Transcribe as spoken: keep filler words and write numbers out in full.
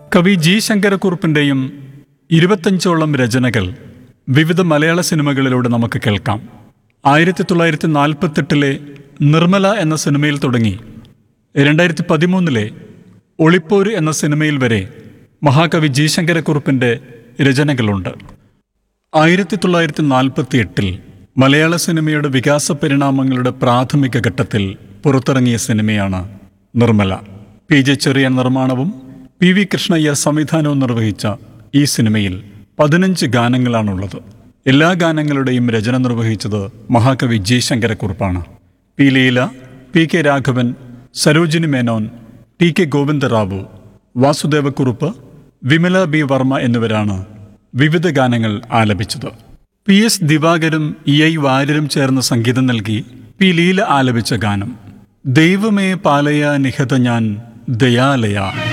കവി ജി ശങ്കരക്കുറുപ്പിൻ്റെയും ഇരുപത്തഞ്ചോളം രചനകൾ വിവിധ മലയാള സിനിമകളിലൂടെ നമുക്ക് കേൾക്കാം. ആയിരത്തി തൊള്ളായിരത്തി നാൽപ്പത്തെട്ടിലെ നിർമ്മല എന്ന സിനിമയിൽ തുടങ്ങി രണ്ടായിരത്തി പതിമൂന്നിലെ ഒളിപ്പോര് എന്ന സിനിമയിൽ വരെ മഹാകവി ജി ശങ്കരക്കുറുപ്പിൻ്റെ രചനകളുണ്ട്. ആയിരത്തി തൊള്ളായിരത്തി നാൽപ്പത്തി എട്ടിൽ മലയാള സിനിമയുടെ വികാസ പരിണാമങ്ങളുടെ പ്രാഥമിക ഘട്ടത്തിൽ പുറത്തിറങ്ങിയ സിനിമയാണ് നിർമ്മല. പി ജെ ചെറിയാൻ നിർമ്മാണവും പി വി കൃഷ്ണയ്യർ സംവിധാനവും നിർവഹിച്ച ഈ സിനിമയിൽ പതിനഞ്ച് ഗാനങ്ങളാണുള്ളത്. എല്ലാ ഗാനങ്ങളുടെയും രചന നിർവഹിച്ചത് മഹാകവി G ശങ്കരക്കുറുപ്പാണ്. P Leela, P K Raghavan, Sarojini Menon, T K Govinda Rao, Vasudevakurup, Vimala B Varma എന്നിവരാണ് വിവിധ ഗാനങ്ങൾ ആലപിച്ചത്. പി എസ് ദിവാകരും ഇ ഐ വാര്യരും ചേർന്ന് സംഗീതം നൽകി പി ലീല ആലപിച്ച ഗാനം ദൈവമേ പാലയ നിഹത ഞാൻ ദയാലയ.